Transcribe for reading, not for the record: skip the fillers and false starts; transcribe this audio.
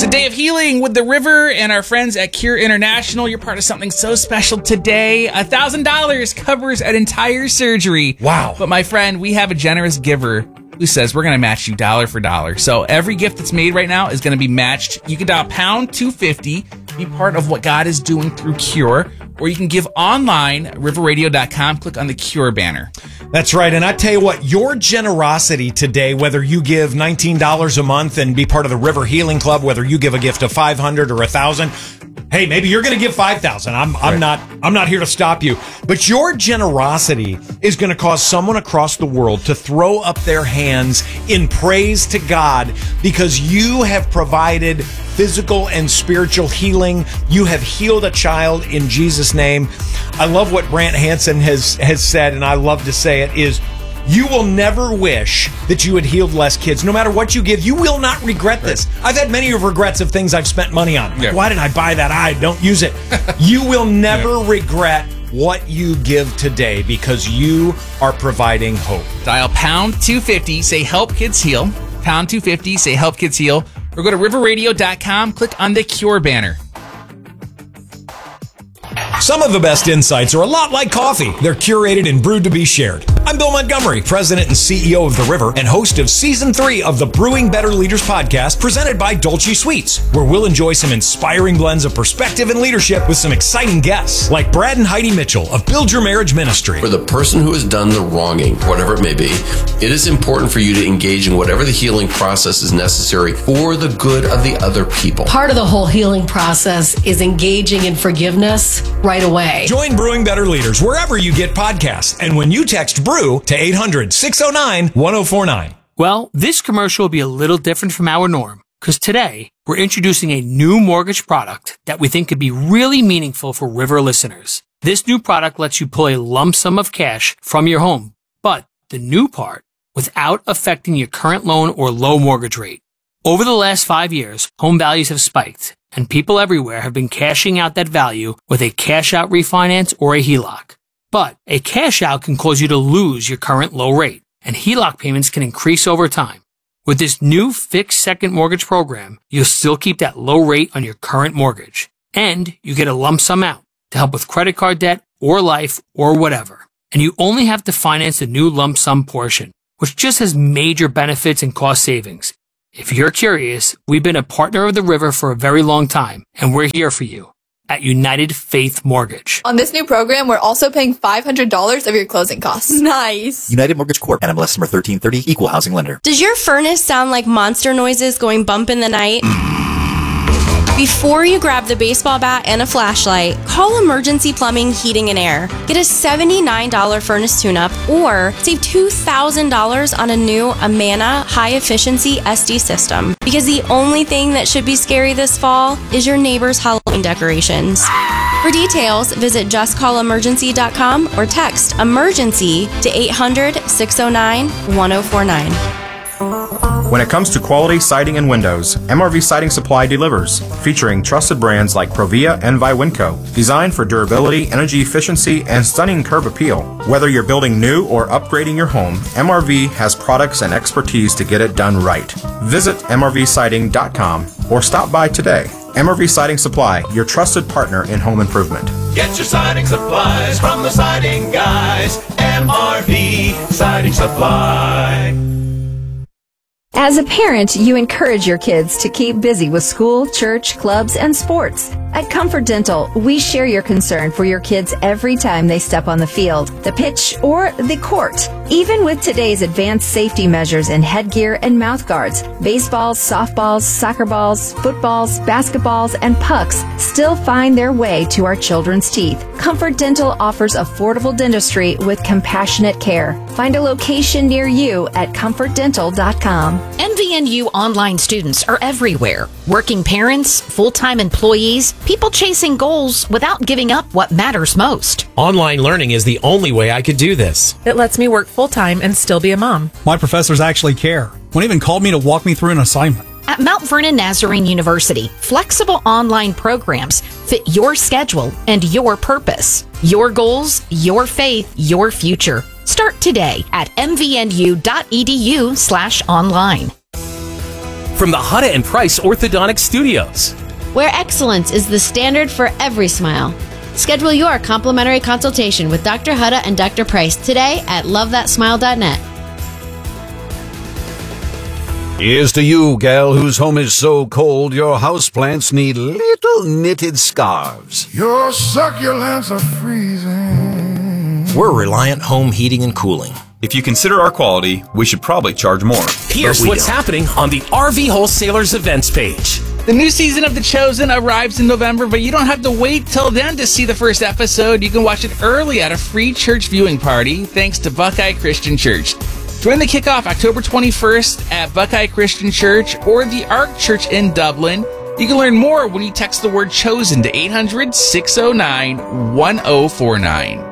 a day of healing with the River and our friends at Cure International. You're part of something so special today. $1,000 covers an entire surgery. Wow. But my friend, we have a generous giver who says we're going to match you dollar for dollar. So every gift that's made right now is going to be matched. You can dial pound 250, be part of what God is doing through Cure, or you can give online, riverradio.com, click on the Cure banner. That's right. And I tell you what, your generosity today, whether you give $19 a month and be part of the River Healing Club, whether you give a gift of $500 or $1,000, hey, maybe you're going to give $5,000. I'm not here to stop you. But your generosity is going to cause someone across the world to throw up their hands in praise to God because you have provided physical and spiritual healing. You have healed a child in Jesus' name. I love what Brant Hansen has said, and I love to say it, is you will never wish that you had healed less kids. No matter what you give, you will not regret this. I've had many regrets of things I've spent money on. Like, why did I buy that? I don't use it. You will never regret what you give today because you are providing hope. Dial pound 250, say help kids heal. Pound 250, say help kids heal. Or go to riverradio.com, click on the Cure banner. Some of the best insights are a lot like coffee. They're curated and brewed to be shared. I'm Bill Montgomery, President and CEO of The River and host of Season 3 of the Brewing Better Leaders podcast presented by Dolce Sweets, where we'll enjoy some inspiring blends of perspective and leadership with some exciting guests like Brad and Heidi Mitchell of Build Your Marriage Ministry. For the person who has done the wronging, whatever it may be, it is important for you to engage in whatever the healing process is necessary for the good of the other people. Part of the whole healing process is engaging in forgiveness right away. Join Brewing Better Leaders wherever you get podcasts. And when you text BREW to 800-609-1049. Well, this commercial will be a little different from our norm because today we're introducing a new mortgage product that we think could be really meaningful for River listeners. This new product lets you pull a lump sum of cash from your home, but the new part, without affecting your current loan or low mortgage rate. Over the last 5 years, home values have spiked, and people everywhere have been cashing out that value with a cash-out refinance or a HELOC. But a cash-out can cause you to lose your current low rate, and HELOC payments can increase over time. With this new fixed second mortgage program, you'll still keep that low rate on your current mortgage, and you get a lump sum out to help with credit card debt or life or whatever. And you only have to finance the new lump sum portion, which just has major benefits and cost savings. If you're curious, we've been a partner of the River for a very long time, and we're here for you at United Faith Mortgage. On this new program, we're also paying $500 of your closing costs. Nice. United Mortgage Corp. NMLS number 1330, Equal Housing Lender. Does your furnace sound like monster noises going bump in the night? Before you grab the baseball bat and a flashlight, call Emergency Plumbing, Heating, and Air. Get a $79 furnace tune-up or save $2,000 on a new Amana high-efficiency SD system. Because the only thing that should be scary this fall is your neighbor's Halloween decorations. For details, visit justcallemergency.com or text EMERGENCY to 800-609-1049. When it comes to quality siding and windows, MRV Siding Supply delivers, featuring trusted brands like Provia and Viwinco, designed for durability, energy efficiency, and stunning curb appeal. Whether you're building new or upgrading your home, MRV has products and expertise to get it done right. Visit MRVsiding.com or stop by today. MRV Siding Supply, your trusted partner in home improvement. Get your siding supplies from the siding guys. MRV Siding Supply. As a parent, you encourage your kids to keep busy with school, church, clubs, and sports. At Comfort Dental, we share your concern for your kids every time they step on the field, the pitch, or the court. Even with today's advanced safety measures in headgear and mouth guards, baseballs, softballs, soccer balls, footballs, basketballs, and pucks still find their way to our children's teeth. Comfort Dental offers affordable dentistry with compassionate care. Find a location near you at comfortdental.com. MVNU online students are everywhere. Working parents, full-time employees, people chasing goals without giving up what matters most. Online learning is the only way I could do this. It lets me work full-time and still be a mom. My professors actually care. One even called me to walk me through an assignment. At Mount Vernon Nazarene University, flexible online programs fit your schedule and your purpose. Your goals, your faith, your future. Start today at mvnu.edu/online. from the Hutta and Price Orthodontic Studios. Where excellence is the standard for every smile. Schedule your complimentary consultation with Dr. Hutta and Dr. Price today at lovethatsmile.net. Here's to you, gal, whose home is so cold your houseplants need little knitted scarves. Your succulents are freezing. We're Reliant Home Heating and Cooling. If you consider our quality, we should probably charge more. Here's what's happening on the RV Wholesalers events page. The new season of The Chosen arrives in November, but you don't have to wait till then to see the first episode. You can watch it early at a free church viewing party, thanks to Buckeye Christian Church. Join the kickoff October 21st at Buckeye Christian Church or the Ark Church in Dublin. You can learn more when you text the word CHOSEN to 800-609-1049.